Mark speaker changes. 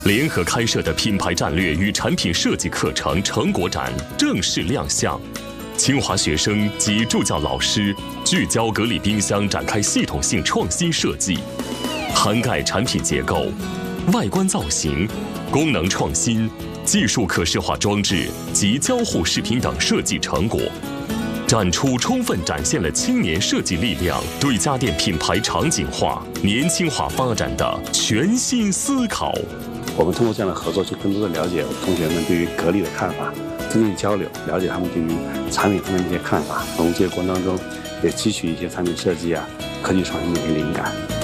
Speaker 1: 联合开设的品牌战略与产品设计课程成果展正式亮相。清华学生及助教老师聚焦格力冰箱展开系统性创新设计，涵盖产品结构、外观造型、功能创新、技术可视化装置及交互视频等设计成果。展出充分展现了青年设计力量对家电品牌场景化、年轻化发展的全新思考。
Speaker 2: 我们通过这样的合作，去更多的了解同学们对于格力的看法，增进交流，了解他们对于产品方面的一些看法。从这个过程当中，也汲取一些产品设计科技创新的一些灵感。